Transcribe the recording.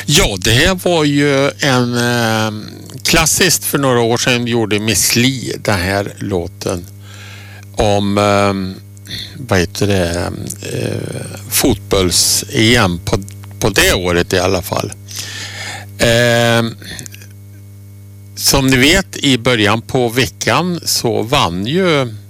Ja, det här var ju en klassiskt för några år sedan gjorde Miss Li den här låten om vad heter det fotbolls-EM på det året i alla fall. Som ni vet, i början på veckan så vann ju